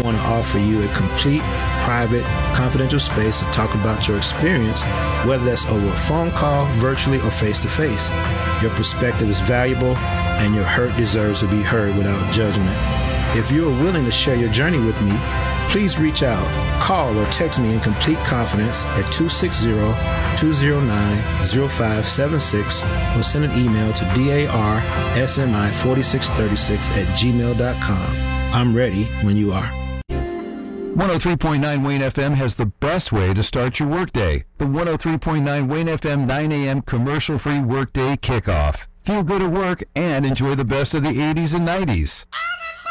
want to offer you a complete, private, confidential space to talk about your experience, whether that's over a phone call, virtually, or face-to-face. Your perspective is valuable, and your hurt deserves to be heard without judgment. If you are willing to share your journey with me, please reach out, call, or text me in complete confidence at 260-209-0576 or send an email to darsmi4636@gmail.com. I'm ready when you are. 103.9 Wayne FM has the best way to start your workday. The 103.9 Wayne FM 9 a.m. commercial-free workday kickoff. Feel good at work and enjoy the best of the 80s and 90s.